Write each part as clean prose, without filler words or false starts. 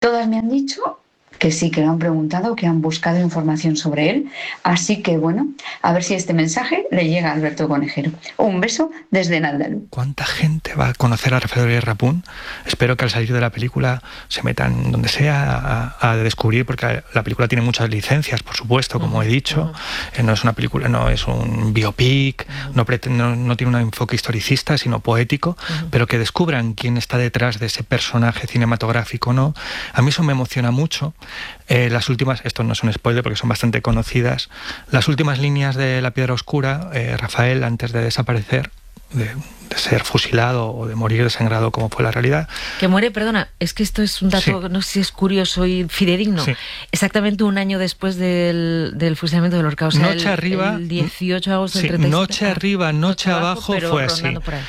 Todas me han dicho que sí, que lo han preguntado, que han buscado información sobre él. Así que bueno, a ver si este mensaje le llega a Alberto Conejero. Un beso desde Nándalo. ¿Cuánta gente va a conocer a Rafael Rodríguez Rapún? Espero que al salir de la película se metan donde sea a descubrir, porque la película tiene muchas licencias, por supuesto, como he dicho. No es una película, no es un biopic, no tiene un enfoque historicista, sino poético, pero que descubran quién está detrás de ese personaje cinematográfico, ¿no? A mí eso me emociona mucho. Las últimas, esto no es un spoiler porque son bastante conocidas, las últimas líneas de La Piedra Oscura, Rafael, antes de desaparecer, de ser fusilado o de morir desangrado como fue la realidad. Que muere, perdona, es que esto es un dato, no sé si es curioso y fidedigno. Sí. Exactamente un año después del fusilamiento del Lorca, o sea, noche arriba, el 18 de agosto del 37. Noche arriba, noche abajo, fue así.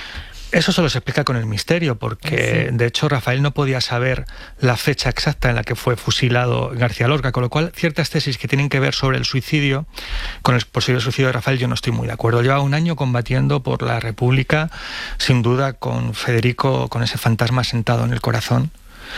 Eso solo se explica con el misterio, porque de hecho Rafael no podía saber la fecha exacta en la que fue fusilado García Lorca, con lo cual ciertas tesis que tienen que ver sobre el suicidio, con el posible suicidio de Rafael, yo no estoy muy de acuerdo. Lleva un año combatiendo por la República, sin duda con Federico, con ese fantasma sentado en el corazón,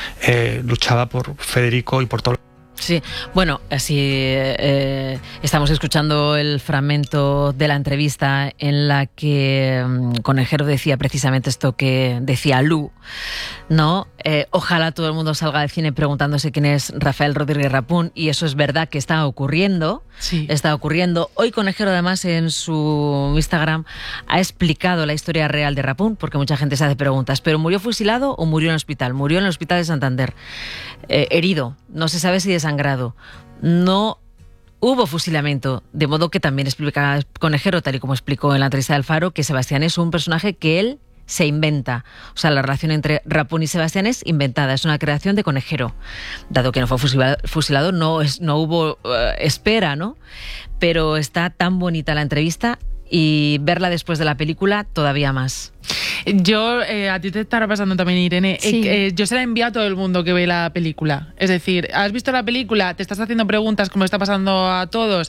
luchaba por Federico y por todo. Sí, bueno, así estamos escuchando el fragmento de la entrevista en la que Conejero decía precisamente esto que decía Lu, ¿no? Ojalá todo el mundo salga del cine preguntándose quién es Rafael Rodríguez Rapún, y eso es verdad que está ocurriendo. Sí. Está ocurriendo. Hoy Conejero, además, en su Instagram ha explicado la historia real de Rapún, porque mucha gente se hace preguntas. ¿Pero murió fusilado o murió en el hospital? Murió en el hospital de Santander, herido. No se sabe si desangrado. No hubo fusilamiento, de modo que también explica Conejero, tal y como explicó en la entrevista del Faro, que Sebastián es un personaje que él se inventa. O sea, la relación entre Rapún y Sebastián es inventada, es una creación de Conejero. Dado que no fue fusilado, no hubo espera, ¿no? Pero está tan bonita la entrevista, y verla después de la película todavía más. Yo, a ti te estará pasando también, Irene, sí. Yo se la envío a todo el mundo que ve la película. Es decir, ¿has visto la película? ¿Te estás haciendo preguntas como está pasando a todos?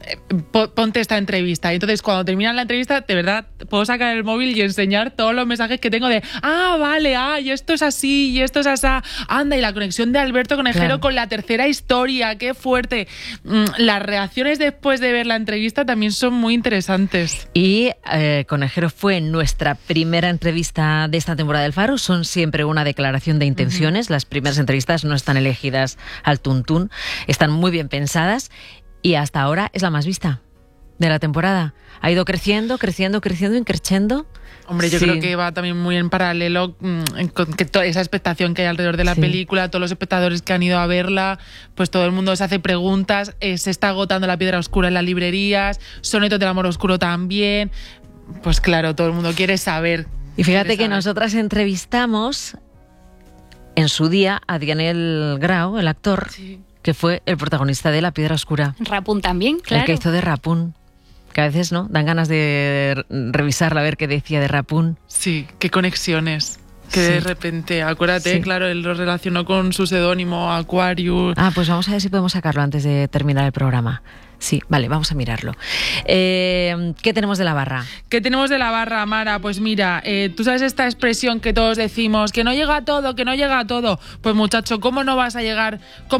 Ponte esta entrevista. Y entonces, cuando termina la entrevista, de verdad, puedo sacar el móvil y enseñar todos los mensajes que tengo de vale, y esto es así, y esto es así. Anda, y la conexión de Alberto Conejero con la tercera historia, qué fuerte. Las reacciones después de ver la entrevista también son muy interesantes. Y Conejero fue nuestra primera entrevista de esta temporada del Faro. Son siempre una declaración de intenciones. Las primeras entrevistas no están elegidas al tuntún, están muy bien pensadas, y hasta ahora es la más vista de la temporada. Ha ido creciendo, increciendo. Hombre, yo creo que va también muy en paralelo con que toda esa expectación que hay alrededor de la película, todos los espectadores que han ido a verla, pues todo el mundo se hace preguntas, se está agotando La Piedra Oscura en las librerías, Sonetos del Amor Oscuro también. Pues claro, todo el mundo quiere saber. Y fíjate que nosotras entrevistamos en su día a Daniel Grau, el actor, que fue el protagonista de La Piedra Oscura. Rapún también, claro. El que hizo de Rapún. Que a veces, ¿no?, dan ganas de revisarla, a ver qué decía de Rapún. Sí, qué conexiones. Que de repente, acuérdate, claro, él lo relacionó con su seudónimo Aquarius. Pues vamos a ver si podemos sacarlo antes de terminar el programa. Sí, vale, vamos a mirarlo. ¿Qué tenemos de la barra? ¿Qué tenemos de la barra, Mara? Pues mira, tú sabes esta expresión que todos decimos, que no llega a todo, que no llega a todo. Pues muchacho, ¿cómo vas a llegar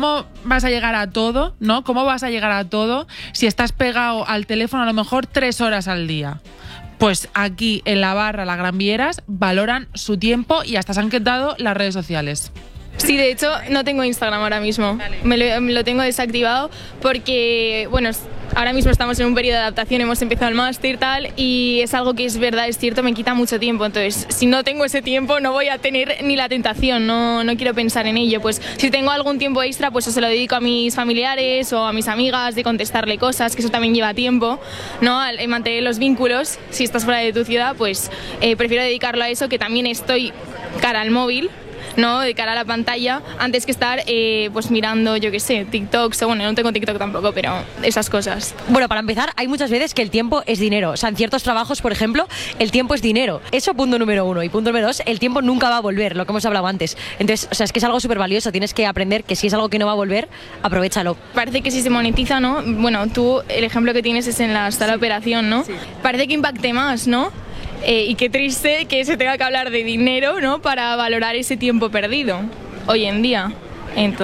a todo? ¿No? ¿Cómo vas a llegar a todo si estás pegado al teléfono a lo mejor 3 horas al día? Pues aquí en la barra Las Gran Vieras valoran su tiempo y hasta se han quedado las redes sociales. Sí, de hecho no tengo Instagram ahora mismo, me lo tengo desactivado porque, bueno, ahora mismo estamos en un periodo de adaptación, hemos empezado el máster tal, y es algo que es verdad, es cierto, me quita mucho tiempo, entonces si no tengo ese tiempo no voy a tener ni la tentación, no quiero pensar en ello, pues si tengo algún tiempo extra pues se lo dedico a mis familiares o a mis amigas, de contestarle cosas, que eso también lleva tiempo, ¿no? Mantener los vínculos, si estás fuera de tu ciudad, pues prefiero dedicarlo a eso, que también estoy cara al móvil, ¿no?, de cara a la pantalla, antes que estar pues mirando, yo qué sé, TikToks, bueno, no tengo TikTok tampoco, pero esas cosas. Bueno, para empezar, hay muchas veces que el tiempo es dinero. O sea, en ciertos trabajos, por ejemplo, el tiempo es dinero. Eso, punto número 1. Y punto número 2, el tiempo nunca va a volver, lo que hemos hablado antes. Entonces, o sea, es que es algo súper valioso. Tienes que aprender que si es algo que no va a volver, aprovéchalo. Parece que si se monetiza, ¿no? Bueno, tú, el ejemplo que tienes es en la sala de operación, ¿no? Sí. Parece que impacte más, ¿no? Y qué triste que se tenga que hablar de dinero, ¿no?, para valorar ese tiempo perdido hoy en día. Entonces,